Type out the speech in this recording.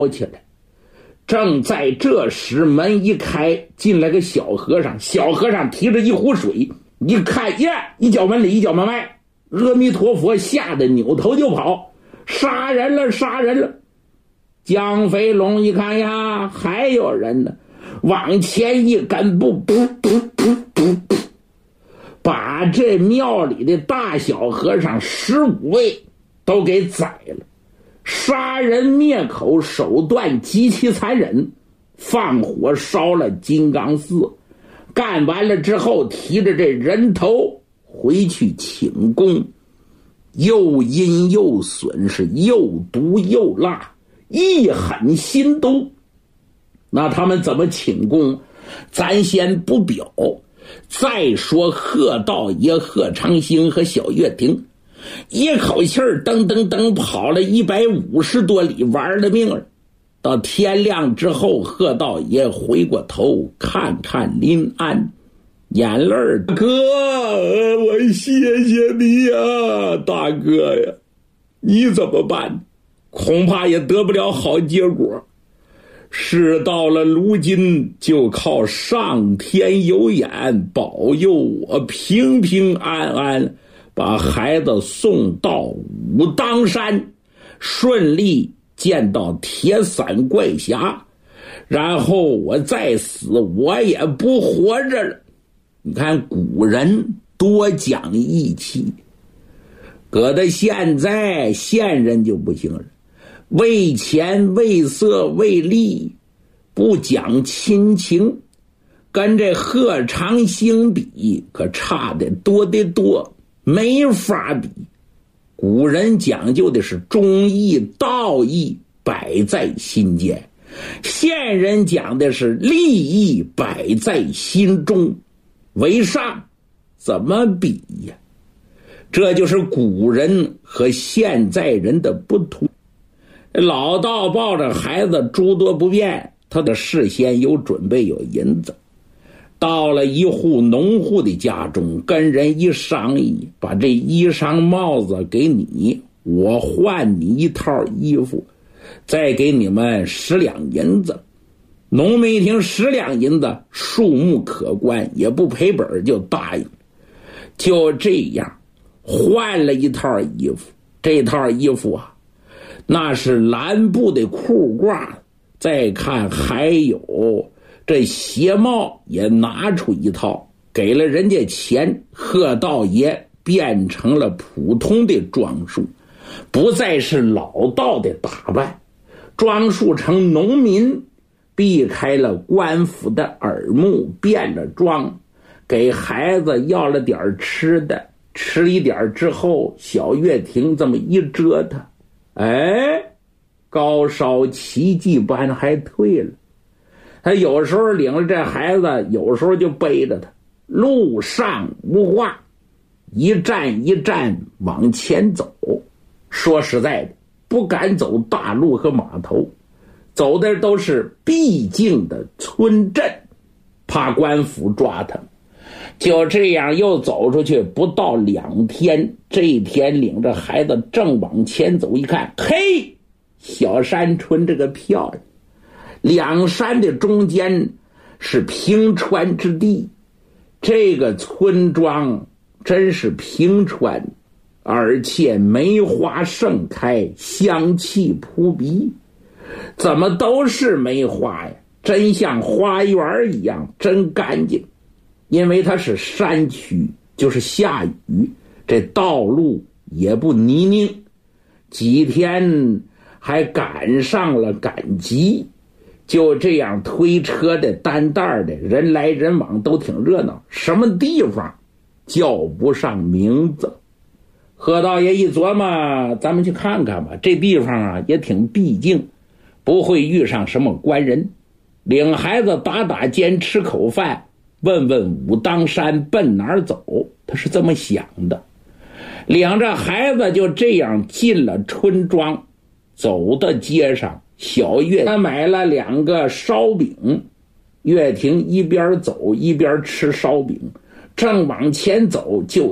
起来。正在这时，门一开，进来个小和尚。小和尚提着一壶水，一看呀，一脚门里，一脚门外。阿弥陀佛吓得扭头就跑，杀人了，杀人了！江飞龙一看呀，还有人呢，往前一赶步，把这庙里的大小和尚15位都给宰了。杀人灭口手段极其残忍，放火烧了金刚寺。干完了之后，提着这人头回去请功，又阴又损，是又毒又辣，一狠心毒。那他们怎么请功，咱先不表。再说贺道爷、贺长兴和小月亭，一口气儿噔噔噔跑了150多里，玩了命了。到天亮之后，贺道爷回过头看看临安，眼泪儿，哥，我谢谢你呀，大哥呀，你怎么办？恐怕也得不了好结果。事到了如今，就靠上天有眼，保佑我平平安安把孩子送到武当山，顺利见到铁伞怪侠，然后我再死，我也不活着了。你看古人多讲义气，搁到现在现人就不行了，为钱为色为利，不讲亲情，跟这贺长兴比可差得多得多，没法比。古人讲究的是忠义道义摆在心间，现人讲的是利益摆在心中，为上怎么比呀？这就是古人和现在人的不同。老道抱着孩子诸多不便，他的事先有准备，有银子。到了一户农户的家中，跟人一商议，把这衣裳帽子给你，我换你一套衣服，再给你们10两银子。农民一听10两银子，数目可观，也不赔本，就答应。就这样换了一套衣服。这套衣服啊，那是蓝布的裤褂，再看还有这鞋帽也拿出一套，给了人家钱。贺道爷变成了普通的装束，不再是老道的打扮，装束成农民，避开了官府的耳目，变了装，给孩子要了点吃的，吃一点之后，小月亭这么一折腾，高烧奇迹般还退了。他有时候领着这孩子，有时候就背着他，路上无话，一站一站往前走。说实在的，不敢走大路和码头，走的都是僻静的村镇，怕官府抓他们。就这样又走出去不到2天，这一天领着孩子正往前走，一看，嘿，小山村这个漂亮，两山的中间是平川之地，这个村庄真是平川，而且梅花盛开，香气扑鼻。怎么都是梅花呀？真像花园一样，真干净。因为它是山区，就是下雨，这道路也不泥泞，几天还赶上了赶集。就这样推车的担担的人来人往，都挺热闹。什么地方叫不上名字。贺道爷一琢磨，咱们去看看吧，这地方啊也挺僻静，不会遇上什么官人。领孩子打打尖，吃口饭，问问武当山奔哪儿走，他是这么想的。领着孩子就这样进了村庄，走到街上，小月他买了2个烧饼，月亭一边走一边吃烧饼，正往前走就